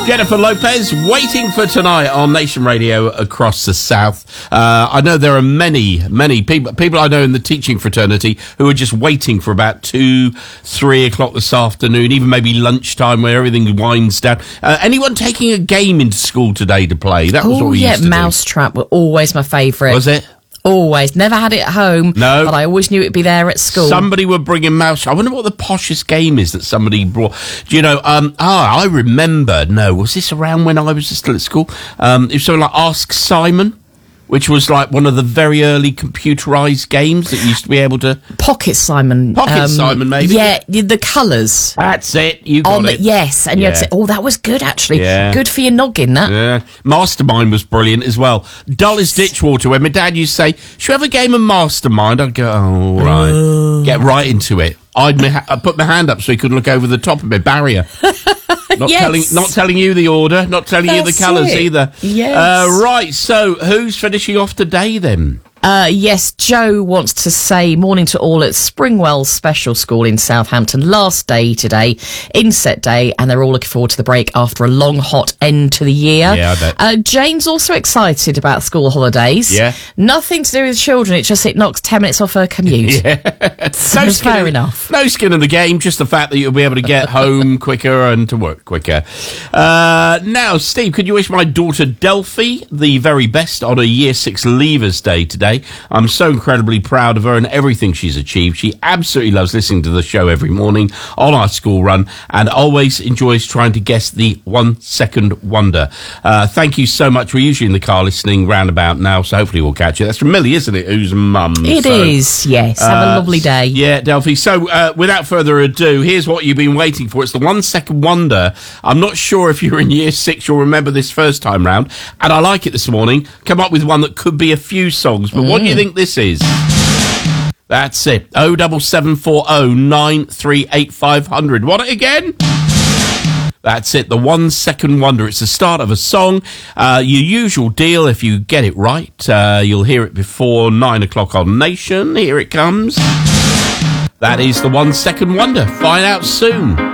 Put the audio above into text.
Jennifer Lopez, Waiting for Tonight on Nation Radio across the South. I know there are many people I know in the teaching fraternity who are just waiting for about 2, 3 o'clock this afternoon, even maybe lunchtime where everything winds down. Anyone taking a game into school today to play? That was what we used to do. Mousetrap were always my favourite. Was it? Always. Never had it at home. No. But I always knew it'd be there at school. Somebody would bring in mouse. I wonder what the poshest game is that somebody brought. Do you know, I remember, was this around when I was still at school? It was something like Ask Simon, which was like one of the very early computerised games that used to be able to... Pocket Simon. Simon, maybe? Yeah, the colours. That's it, you got it. Yes, and you had to say, that was good, actually. Yeah. Good for your noggin, that. Yeah. Mastermind was brilliant as well. Dull as ditchwater, when my dad used to say, should we have a game of Mastermind? I'd go, all right. Get right into it. I'd put my hand up so he could look over the top of my barrier. Not telling you the order, not telling you the colours either. Yes. Right, so who's finishing off today then? Yes, Joe wants to say morning to all at Springwell Special School in Southampton. Last day today, inset day, and they're all looking forward to the break after a long, hot end to the year. Yeah, I bet. Jane's also excited about school holidays. Yeah. Nothing to do with children, it knocks 10 minutes off her commute. Yeah. So fair enough. No skin in the game, just the fact that you'll be able to get home quicker and to work quicker. Now, Steve, could you wish my daughter Delphi the very best on a Year 6 Leavers Day today? I'm so incredibly proud of her and everything she's achieved. She absolutely loves listening to the show every morning on our school run and always enjoys trying to guess the 1 second wonder. Thank you so much. We're usually in the car listening roundabout now, so hopefully we'll catch it. That's from Millie, isn't it? Who's mum. It is, yes. Have a lovely day. Yeah, Delphi. So without further ado, here's what you've been waiting for. It's the 1 second wonder. I'm not sure if you're in Year 6 you'll remember this first time round, and I like it this morning. Come up with one that could be a few songs, but what do you think this is? That's it. 07740 938 500. Want it again? That's it. The 1 second wonder. It's the start of a song. Your usual deal. If you get it right, you'll hear it before 9 o'clock on Nation. Here it comes. That is the 1 second wonder. Find out soon.